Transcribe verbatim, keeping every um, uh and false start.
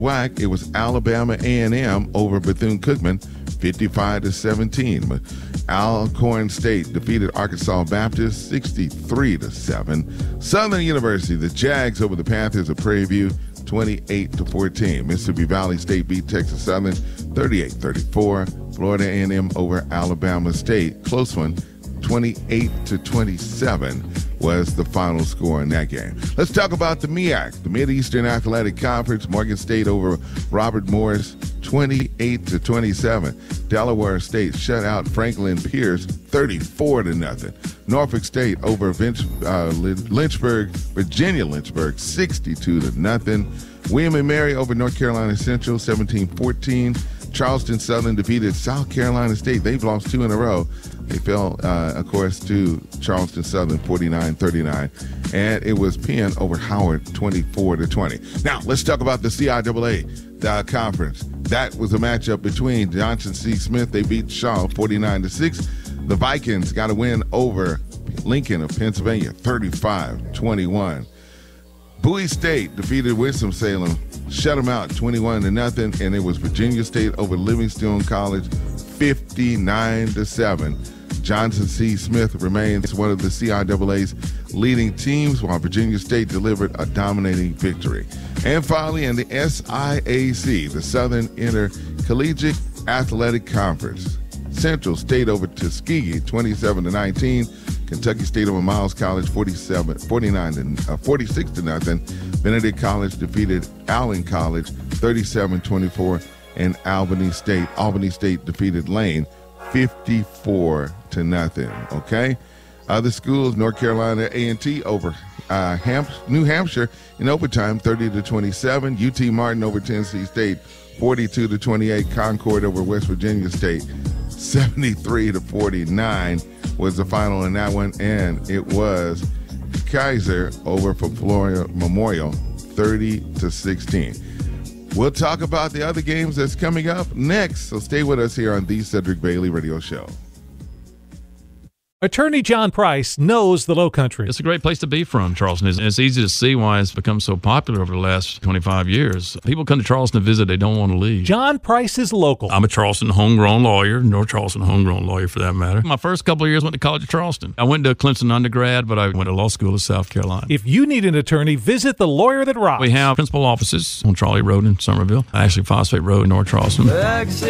W A C, it was Alabama A and M over Bethune-Cookman, fifty-five to seventeen. Alcorn State defeated Arkansas Baptist, sixty-three to seven. Southern University, the Jags over the Panthers of Prairie View, twenty-eight to fourteen. Mississippi Valley State beat Texas Southern, thirty-eight thirty-four. Florida A and M over Alabama State, close one, twenty-eight to twenty-seven was the final score in that game. Let's talk about the M E A C, the Mid-Eastern Athletic Conference. Morgan State over Robert Morris, twenty-eight to twenty-seven. Delaware State shut out Franklin Pierce, thirty-four to nothing. Norfolk State over Vince, uh, Lynchburg, Virginia Lynchburg, sixty-two to nothing. William and Mary over North Carolina Central, seventeen fourteen. Charleston Southern defeated South Carolina State. They've lost two in a row. They fell, uh, of course, to Charleston Southern, forty-nine thirty-nine. And it was Penn over Howard, twenty-four to twenty. Now, let's talk about the C I A A uh, conference. That was a matchup between Johnson C. Smith. They beat Shaw, forty-nine to six. The Vikings got a win over Lincoln of Pennsylvania, thirty-five twenty-one. Bowie State defeated Winston-Salem, shut them out twenty-one to nothing, and it was Virginia State over Livingstone College, fifty-nine to seven. Johnson C. Smith remains one of the C I A A's leading teams, while Virginia State delivered a dominating victory. And finally, in the S I A C, the Southern Intercollegiate Athletic Conference, Central State over Tuskegee, twenty-seven to nineteen. Kentucky State over Miles College, forty-seven, forty-nine to, uh, forty-six to nothing. Benedict College defeated Allen College, thirty-seven twenty-four. And Albany State, Albany State defeated Lane, fifty-four to nothing. Okay, other schools: North Carolina A and T over uh, Ham- New Hampshire in overtime, thirty to twenty-seven. U T Martin over Tennessee State, forty-two to twenty-eight. Concord over West Virginia State, seventy-three to forty-nine was the final in that one, and it was Kaiser over for Florida Memorial, thirty to sixteen. We'll talk about the other games that's coming up next, so stay with us here on the Cedric Bailey Radio Show. Attorney John Price knows the Lowcountry. It's a great place to be from, Charleston. It's, it's easy to see why it's become so popular over the last twenty-five years. People come to Charleston to visit. They don't want to leave. John Price is local. I'm a Charleston homegrown lawyer, North Charleston homegrown lawyer for that matter. My first couple of years went to College of Charleston. I went to Clemson undergrad, but I went to law school in South Carolina. If you need an attorney, visit the Lawyer That Rocks. We have principal offices on Charlie Road in Somerville, actually Phosphate Road in North Charleston.